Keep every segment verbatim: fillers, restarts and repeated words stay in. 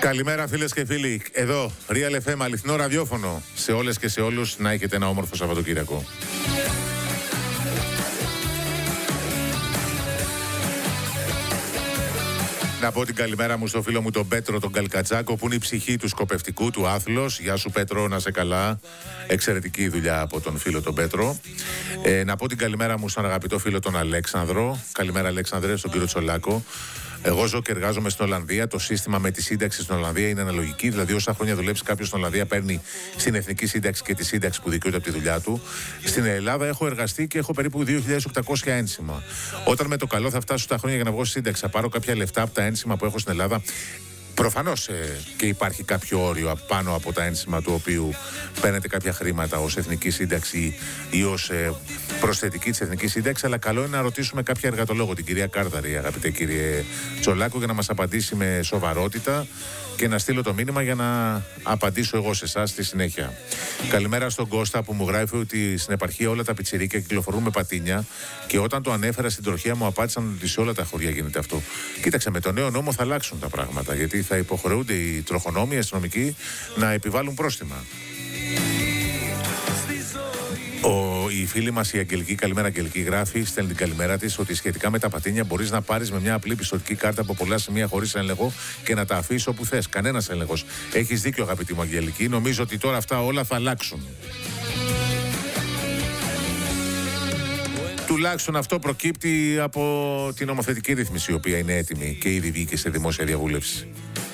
Καλημέρα φίλες και φίλοι. Εδώ, Real εφ εμ, αληθινό ραδιόφωνο. Σε όλες και σε όλους να έχετε ένα όμορφο Σαββατοκύριακο. Να πω την καλημέρα μου στο φίλο μου τον Πέτρο τον Καλκατσάκο, που είναι η ψυχή του σκοπευτικού του άθλος. Γεια σου Πέτρο, να σε καλά. Εξαιρετική δουλειά από τον φίλο τον Πέτρο. Ε, να πω την καλημέρα μου στον αγαπητό φίλο τον Αλέξανδρο. Καλημέρα Αλέξανδρε, στον κύριο Τσολάκο. Εγώ ζω και εργάζομαι στην Ολλανδία. Το σύστημα με τη σύνταξη στην Ολλανδία είναι αναλογική. Δηλαδή, όσα χρόνια δουλέψει κάποιο στην Ολλανδία, παίρνει στην εθνική σύνταξη και τη σύνταξη που δικαιούται από τη δουλειά του. Στην Ελλάδα έχω εργαστεί και έχω περίπου δύο χιλιάδες οκτακόσια ένσημα. Όταν με το καλό θα φτάσω στα χρόνια για να βγω στη σύνταξη, θα πάρω κάποια λεφτά από τα ένσημα που έχω στην Ελλάδα. Προφανώς ε, και υπάρχει κάποιο όριο πάνω από τα ένσημα του οποίου παίρνετε κάποια χρήματα ως εθνική σύνταξη ή ως ε, προσθετική της εθνικής σύνταξης, αλλά καλό είναι να ρωτήσουμε κάποια εργατολόγο, την κυρία Κάρδαρη, αγαπητέ κύριε Τσολάκο, για να μας απαντήσει με σοβαρότητα και να στείλω το μήνυμα για να απαντήσω εγώ σε εσάς στη συνέχεια. Καλημέρα στον Κώστα που μου γράφει ότι στην επαρχία όλα τα πιτσιρίκια κυκλοφορούν με πατίνια και όταν το ανέφερα στην τροχία μου απάντησαν ότι σε όλα τα χωριά γίνεται αυτό. Κοίταξε, με το νέο νόμο θα αλλάξουν τα πράγματα, γιατί θα υποχρεούνται οι τροχονόμοι, οι αστυνομικοί να επιβάλλουν πρόστιμα. Ο, η φίλη μας η Αγγελική, καλημέρα Αγγελική, γράφει, στέλνει την καλημέρα της, ότι σχετικά με τα πατίνια μπορείς να πάρεις με μια απλή πιστωτική κάρτα από πολλά σημεία χωρίς έλεγχο και να τα αφήσεις όπου θες. Κανένας έλεγχος. Έχεις δίκιο αγαπητή μου Αγγελική, νομίζω ότι τώρα αυτά όλα θα αλλάξουν. Τουλάχιστον αυτό προκύπτει από την νομοθετική ρύθμιση, η οποία είναι έτοιμη και ήδη βγήκε σε δημόσια διαβούλευση.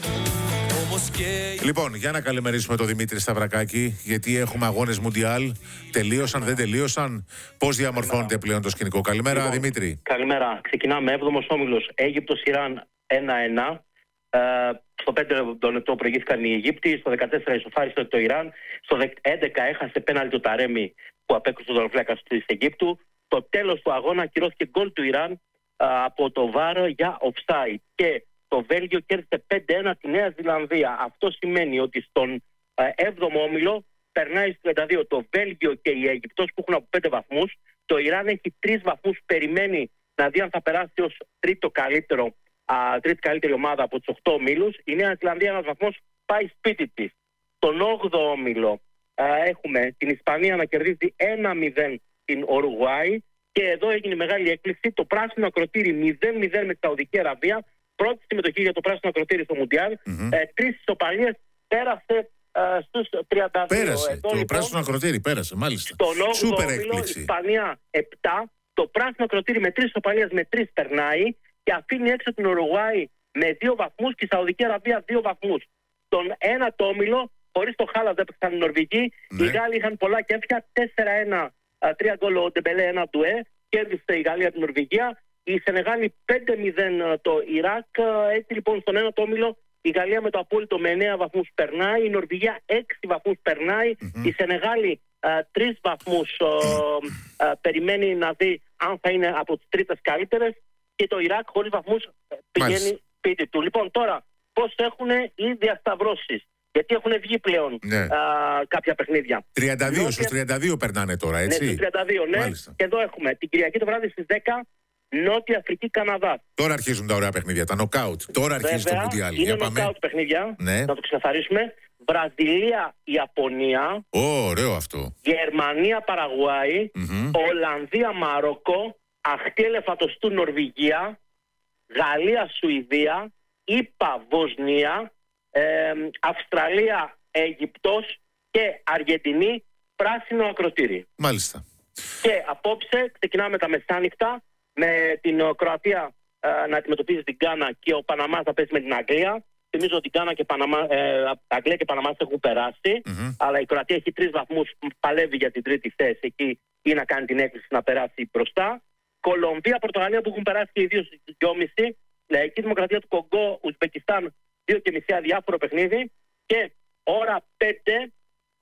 Λοιπόν, για να καλημερίσουμε τον Δημήτρη Σταυρακάκη, γιατί έχουμε αγώνες Μουντιάλ. Τελείωσαν, δεν τελείωσαν. Πώς διαμορφώνεται πλέον το σκηνικό? Καλημέρα, λοιπόν, Δημήτρη. Καλημέρα. Ξεκινάμε. έβδομος όμιλος Αίγυπτος-Ιράν ένα ένα. Ε, στο πέντε λεπτό προηγήθηκαν οι Αιγύπτιοι. Στο δεκατέσσερα ισοφάρισε το Ιράν. Στο έντεκα έχασε πέναλτι το Ταρέμι που απέκρουσε τον τερματοφύλακα της Αιγύπτου. Το τέλος του αγώνα ακυρώθηκε γκολ του Ιράν α, από το βαρ για offside. Και το Βέλγιο κέρδισε πέντε ένα τη Νέα Ζηλανδία. Αυτό σημαίνει ότι στον έβδομο όμιλο περνάει στο τριάντα δύο το Βέλγιο και η Αίγυπτος που έχουν από πέντε βαθμούς. Το Ιράν έχει τρεις βαθμούς, περιμένει να δει αν θα περάσει ως τρίτο καλύτερο, α, τρίτη καλύτερη ομάδα από τους οκτώ ομίλους. Η Νέα Ζηλανδία ένας βαθμός πάει σπίτι της. Στον όγδοο όμιλο α, έχουμε την Ισπανία να κερδίζει ένα μηδέν την Ουρουγουάη και εδώ έγινε μεγάλη έκπληξη. Το πράσινο ακροτήρι μηδέν μηδέν με τη Σαουδική Αραβία. Πρώτη συμμετοχή για το πράσινο ακροτήρι στο Μουντιάλ. Mm-hmm. Ε, τρεις ισοπαλίες, πέρασε ε, στους τριάντα δύο. Πέρασε. Εδώ, το λοιπόν, πράσινο ακροτήρι πέρασε, μάλιστα. Στον όγδοο όμιλο Ισπανία επτά. Το πράσινο ακροτήρι με τρεις ισοπαλίες με τρεις περνάει και αφήνει έξω την Ουρουγουάη με δύο βαθμούς και η Σαουδική Αραβία δύο βαθμούς. Στον ένατο όμιλο, χωρίς το Χάλαντ έπαιξαν οι Νορβηγοί. Ναι. Οι Γάλλοι είχαν πολλά κέφια. τέσσερα ένα, τρία γκολ ο Ντεμπελέ, ένα ντουέ. Κέρδισε η Γαλλία την Νορβηγία. Η Σενεγάλη πέντε μηδέν το Ιράκ. Έτσι λοιπόν στον ένα όμιλο η Γαλλία με το απόλυτο με εννέα βαθμούς περνάει. Η Νορβηγία έξι βαθμούς περνάει. Mm-hmm. Η Σενεγάλη τρεις βαθμούς α, α, περιμένει να δει αν θα είναι από τις τρίτες καλύτερες. Και το Ιράκ χωρίς βαθμούς πηγαίνει σπίτι του. Λοιπόν, τώρα πώς έχουν οι διασταυρώσεις? Γιατί έχουν βγει πλέον ναι. α, κάποια παιχνίδια. τριάντα δύο, στους τριάντα δύο περνάνε τώρα, έτσι. Ναι, στους τριάντα δύο, ναι. Μάλιστα. Και εδώ έχουμε την Κυριακή το βράδυ στις δέκα. Νότια Αφρική, Καναδά. Τώρα αρχίζουν τα ωραία παιχνίδια, τα νοκάουτ. Τώρα αρχίζει Βέβαια, το Μουντιάλ. Είναι νοκάουτ παιχνίδια. Ναι. Να το ξεκαθαρίσουμε. Βραζιλία, Ιαπωνία. Oh, ωραίο αυτό. Γερμανία, Παραγουάη. Mm-hmm. Ολλανδία, Μαρόκο. Αχτή Ελεφαντοστού, Νορβηγία. Γαλλία, Σουηδία. ΗΠΑ, Βοσνία. Ε, Αυστραλία, Αίγυπτος. Και Αργεντινή, πράσινο ακροτήρι. Μάλιστα. Και απόψε ξεκινάμε τα μεσάνυχτα. Με την Κροατία ε, να αντιμετωπίζει την Γκάνα και ο Παναμάς θα παίζει με την Αγγλία. Θυμίζω ότι η Γκάνα και Παναμά, ε, Αγγλία και Παναμάς έχουν περάσει. Mm-hmm. Αλλά η Κροατία έχει τρεις βαθμούς, παλεύει για την τρίτη θέση. Εκεί ή να κάνει την έκκληση να περάσει μπροστά. Κολομβία, Πορτογαλία που έχουν περάσει και οι δύο στις δυόμιση. Λαϊκή Δημοκρατία του Κογκό, Ουσμπεκιστάν δύο και μισή αδιάφορο παιχνίδι. Και ώρα πέντε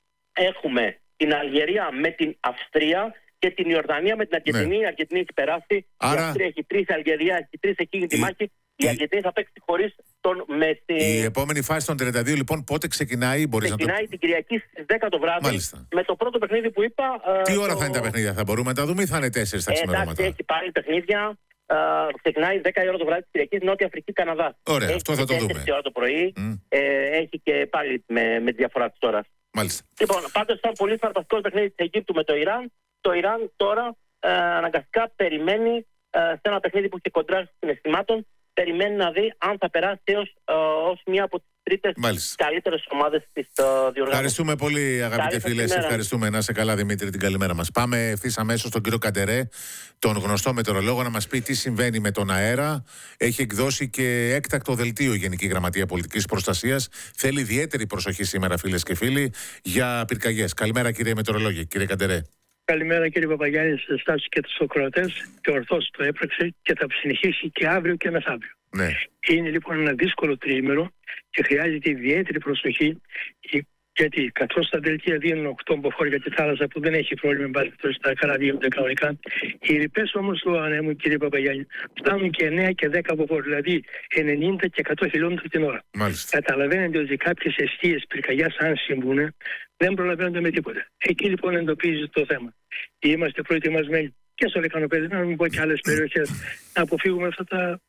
έχουμε την Αλγερία με την Αυστρία. Και την Ιορδανία με την Αργεντινή. Ναι. Η Αργεντινή έχει περάσει. Άρα... Η Αυστρία έχει τρεις, η Αλγερία έχει τρεις, εκεί είναι τη μάχη. Η, η Αργεντινή θα παίξει χωρίς τον Μέση. Η επόμενη φάση των τριάντα δύο λοιπόν πότε ξεκινάει? Μπορείς ξεκινάει να το... την Κυριακή στις δέκα το βράδυ. Μάλιστα. Με το πρώτο παιχνίδι που είπα. Τι ε, ώρα το... θα είναι τα παιχνίδια? Θα μπορούμε να τα δούμε ή θα είναι τέσσερις τα ξημερώματα? Εντάξει, έχει πάλι παιχνίδια. Uh, ξεκινάει δέκα η ώρα το βράδυ της Κυριακής, Νότια Αφρική, Καναδά. Ωραία, έχει αυτό θα το δούμε. τέσσερις η ώρα το πρωί, mm. ε, έχει και πάλι με, με τη διαφορά της ώρας. Μάλιστα. Λοιπόν, πάντως ήταν πολύ φανταστικό παιχνίδι της Αιγύπτου με το Ιράν. Το Ιράν τώρα ε, αναγκαστικά περιμένει ε, σε ένα παιχνίδι που έχει κοντράσει συναισθημάτων, περιμένει να δει αν θα περάσει ως, ε, ως μία από τις τρίτες καλύτερες ομάδες της ε, διοργάνωσης. Ευχαριστούμε πολύ, αγαπητοί φίλοι. Σε ευχαριστούμε. Να είσαι καλά, Δημήτρη, την καλημέρα μας. Πάμε ευθύς αμέσως στον κύριο Καντερέ, τον γνωστό μετεωρολόγο, να μας πει τι συμβαίνει με τον αέρα. Έχει εκδώσει και έκτακτο δελτίο η Γενική Γραμματεία Πολιτικής Προστασίας. Θέλει ιδιαίτερη προσοχή σήμερα, φίλες και φίλοι, για πυρκαγιές. Καλημέρα, κύριε μετεωρολόγε, κύριε Καντερέ. Καλημέρα, κύριε Παπαγιάννη, σε εσάς και τους ακροατές, και ορθώς το έπραξε και θα συνεχίσει και αύριο και μεθαύριο. Ναι. Είναι λοιπόν ένα δύσκολο τριήμερο και χρειάζεται ιδιαίτερη προσοχή, γιατί καθώς τα δελτία δίνουν οκτώ μποφόρ για τη θάλασσα που δεν έχει πρόβλημα, εν πάση περιπτώσει τα καλά γίνονται κανονικά, οι ρηπές όμως του ανέμου, κύριε Παπαγιάννη, φτάνουν και εννέα και δέκα μποφόρ, δηλαδή ενενήντα και εκατό χιλιόμετρα την ώρα. Μάλιστα. Καταλαβαίνετε ότι κάποιες αιστείες πυρκαγιάς, αν συμβούν, δεν προλαβαίνονται με τίποτα. Εκεί λοιπόν εντοπίζει το θέμα. Είμαστε προετοιμασμένοι και στο Λεκανοπέδιο, να μην πω και άλλες περιοχές, να αποφύγουμε αυτά τα.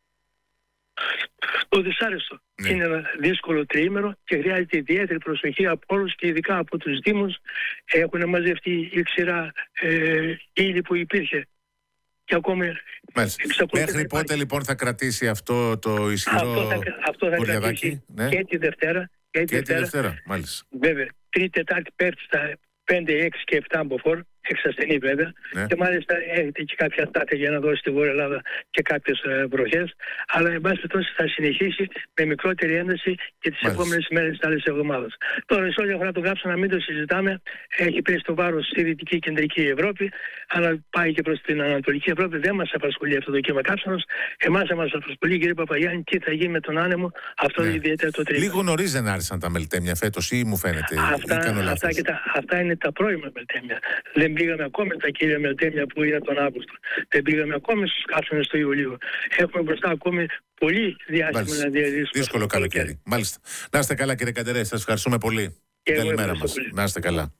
Το δυσάρεστο. Ναι. Είναι ένα δύσκολο τριήμερο και χρειάζεται ιδιαίτερη προσοχή από όλους και ειδικά από τους Δήμους. Έχουν μαζευτεί η ξηρά ε, ύλη που υπήρχε και ακόμη εξακολουθεί. Μέχρι πότε λοιπόν θα κρατήσει αυτό το ισχυρό αυτό θα, αυτό θα κρατήσει ναι. και τη Δευτέρα. Και, και τη Δευτέρα, μάλιστα. Βέβαια, Τρίτη, Τετάρτη, Πέμπτη στα πέντε, έξι και επτά μποφόρ. Εξασθενή βέβαια, ναι. Και μάλιστα έχετε και κάποια στάτια για να δώσει στη Βόρεια Ελλάδα και κάποιες ε, βροχές. Αλλά εν πάση περιπτώσει θα συνεχίσει με μικρότερη ένταση και τις επόμενες μέρες της άλλης εβδομάδας. Τώρα, η όλη αγορά του κάψα, να μην το συζητάμε, έχει πέσει το βάρος στη Δυτική Κεντρική Ευρώπη, αλλά πάει και προς την Ανατολική Ευρώπη. Δεν μας απασχολεί αυτό το κύμα κάψανος. Εμάς θα μας απασχολεί, κύριε Παπαγιάννη, τι θα γίνει με τον άνεμο, αυτό ναι. ιδιαίτερα το τρίτο. Λίγο νωρίς δεν άρχισαν τα μελτέμια φέτος, ή μου φαίνεται. Αυτά, αυτά, και τα, αυτά είναι τα πρώιμα μελτέμια. Δεν πήγαμε ακόμη τα κύρια μελτέμια που είναι τον Αύγουστο. Δεν πήγαμε ακόμη στους κάψονες του Ιουλίου. Έχουμε μπροστά ακόμη πολύ διάστημα να διαδίσουμε. Δύσκολο καλοκαίρι. Μάλιστα. Να είστε καλά, κύριε Καντερέ. Σας ευχαριστούμε πολύ. Και καλημέρα μας. Να είστε καλά.